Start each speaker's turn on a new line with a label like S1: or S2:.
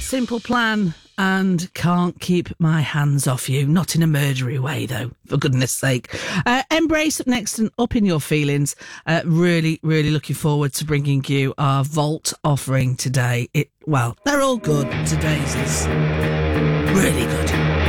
S1: Simple Plan and Can't Keep My Hands Off You. Not in a murdery way, though, for goodness sake. Embrace up next and Up In Your Feelings. Really, really looking forward to bringing you our Vault offering today. They're all good. Today's is really good.